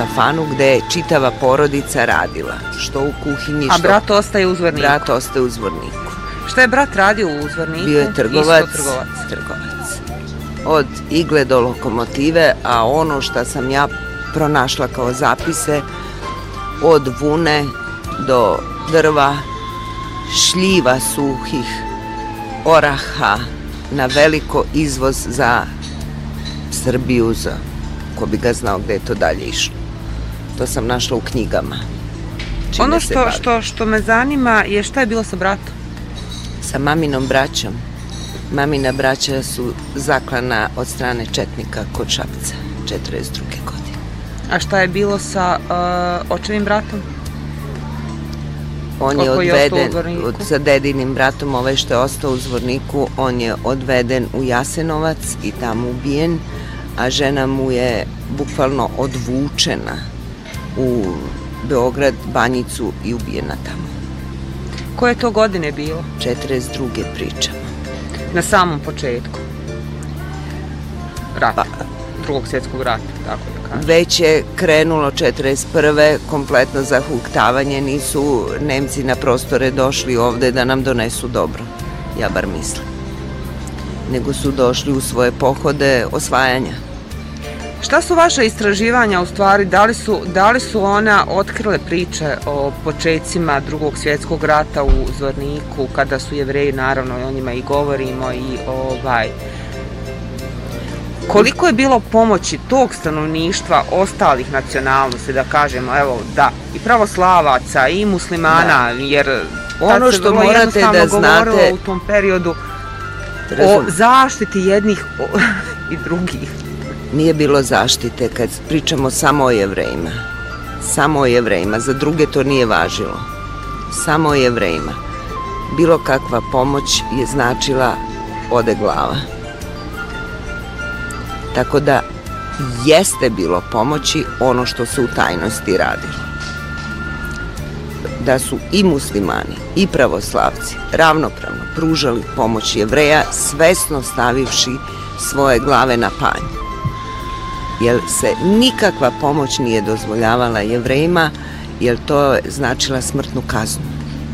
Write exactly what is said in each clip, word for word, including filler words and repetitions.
kafanu gde je čitava porodica radila, što u kuhinji, što... A brat ostaje u Zvorniku? Brat ostaje u Zvorniku. Šta je brat radio u Zvorniku? Bio je trgovac, Isto trgovac. trgovac. Od igle do lokomotive, a ono što sam ja pronašla kao zapise, od vune do drva, šljiva suhih, oraha, na veliko izvoz za Srbiju, za ko bi ga znao gde je to dalje išlo. To sam našla u knjigama. Čime Ono se što, bavi. što, što me zanima je šta je bilo sa bratom? Sa maminom braćom. Mamina braća su zaklana od strane četnika kod Šapca, četrdeset druge godine. A šta je bilo sa uh, očevim bratom? On je Koliko je ostao u odveden, Zvorniku? od, sa dedinim bratom, ovaj što je ostao u Zvorniku, on je odveden u Jasenovac i tamo ubijen, a žena mu je bukvalno odvučena u Beograd, Banjicu i ubijena tamo. Koje to godine bilo? četrdeset druge pričamo. Na samom početku rata, Pa, drugog svjetskog rata, tako da kažem. već je krenulo četrdeset prve kompletno zahuktavanje, nisu Nemci na prostore došli ovde da nam donesu dobro, ja bar mislim. Nego su došli u svoje pohode osvajanja. Šta su vaše istraživanja u stvari, da li su, da li su ona otkrile priče o počecima drugog svjetskog rata u Zvorniku, kada su Jevreji, naravno o njima i govorimo, i ovaj... Koliko je bilo pomoći tog stanovništva, ostalih nacionalnosti, da kažemo, evo, da, i pravoslavaca, i muslimana, jer Ono tad se što vrlo morate jednostavno da govorilo znate- u tom periodu o Razum- zaštiti jednih o- i drugih. Nije bilo zaštite kad pričamo samo o Jevrejima. Samo o Jevrejima, za druge to nije važilo. Samo o Jevrejima. Bilo kakva pomoć je značila ode glava. Tako da jeste bilo pomoći ono što se u tajnosti radilo. Da su i muslimani i pravoslavci ravnopravno pružali pomoć Jevreja, svesno stavivši svoje glave na panj. Jer se nikakva pomoć nije dozvoljavala Jevrejima, jer to je značila smrtnu kaznu.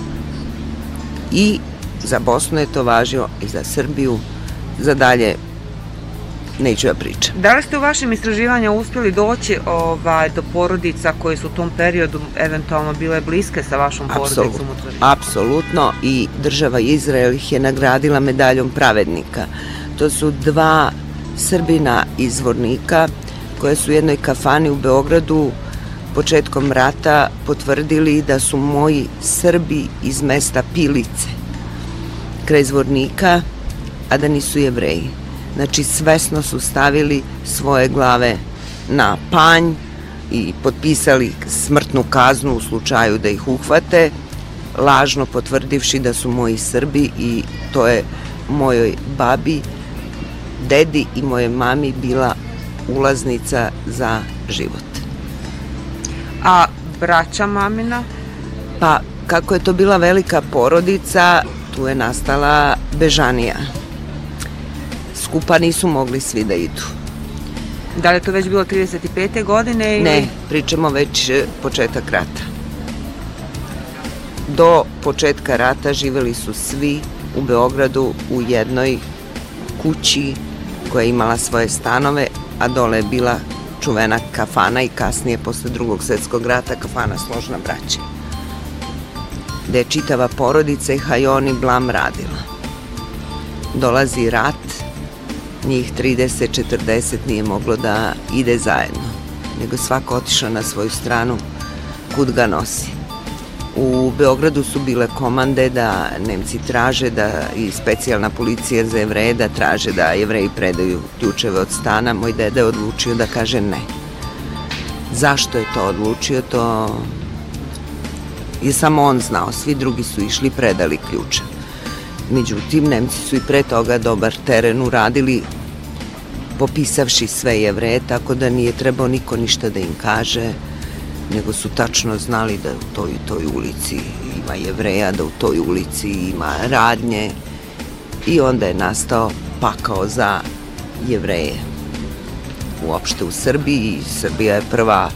I za Bosnu je to važilo, i za Srbiju, za dalje neću ja pričam. Da li ste u vašim istraživanjima uspjeli doći ovaj, do porodica koje su u tom periodu eventualno bile bliske sa vašom porodicom? Apsolutno, apsolutno, i država Izrael ih je nagradila medaljom pravednika. To su dva Srbina iz Zvornika koje su u jednoj kafani u Beogradu početkom rata potvrdili da su moji Srbi iz mesta Pilice, kraj Zvornika, a da nisu Jevreji. Znači, svesno su stavili svoje glave na panj i potpisali smrtnu kaznu u slučaju da ih uhvate, lažno potvrdivši da su moji Srbi, i to je mojoj babi, dedi i moje mami bila ulaznica za život. A braća mamina? Pa, kako je to bila velika porodica, tu je nastala bežanija. Skupa nisu mogli svi da idu. Da li je to već bilo trideset pete godine? Ili... Ne, pričamo već početak rata. Do početka rata živeli su svi u Beogradu u jednoj kući koja je imala svoje stanove, a dole je bila čuvena kafana i kasnije, posle drugog svjetskog rata, kafana Složna braća, gde je čitava porodica i Hajoni Blam radila. Dolazi rat, njih trideset četrdeset nije moglo da ide zajedno, nego svako otišao na svoju stranu kud ga nosi. U Beogradu su bile komande da Nemci traže da, i specijalna policija za Jevreje, da traže da Jevreji predaju ključeve od stana. Moj deda je odlučio da kaže ne. Zašto je to odlučio, to je samo on znao. Svi drugi su išli, predali ključe. Međutim, Nemci su i pre toga dobar teren uradili, popisavši sve Jevreje, tako da nije trebao niko ništa da im kaže, nego su tačno znali da u toj i toj ulici ima Jevreja, da u toj ulici ima radnje, i onda je nastao pakao za Jevreje. Uopšte u Srbiji, Srbija je prva